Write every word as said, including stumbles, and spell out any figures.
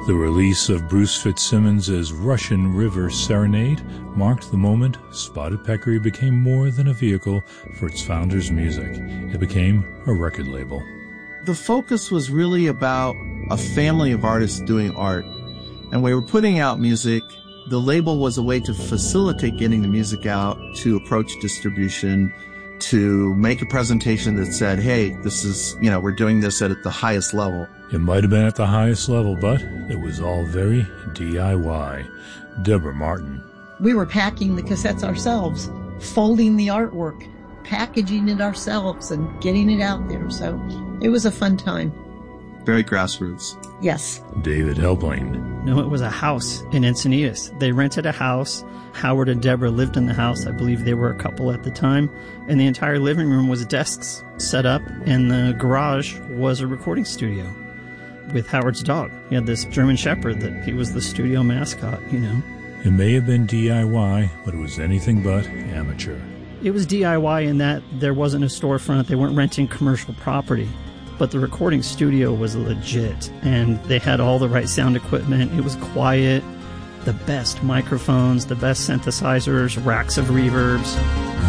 The release of Bruce Fitzsimmons' Russian River Serenade marked the moment Spotted Peccary became more than a vehicle for its founder's music. It became a record label. The focus was really about a family of artists doing art, and we were putting out music. The label was a way to facilitate getting the music out, to approach distribution, to make a presentation that said, hey, this is, you know, we're doing this at the highest level. It might have been at the highest level, but it was all very D I Y. Deborah Martin. We were packing the cassettes ourselves, folding the artwork, packaging it ourselves, and getting it out there. So it was a fun time. Very grassroots. Yes. David Helpling. No, it was a house in Encinitas. They rented a house. Howard and Deborah lived in the house. I believe they were a couple at the time. And the entire living room was desks set up, and the garage was a recording studio with Howard's dog. He had this German Shepherd that he was the studio mascot, you know. It may have been D I Y, but it was anything but amateur. It was D I Y in that there wasn't a storefront. They weren't renting commercial property. But the recording studio was legit, and they had all the right sound equipment. It was quiet, the best microphones, the best synthesizers, racks of reverbs.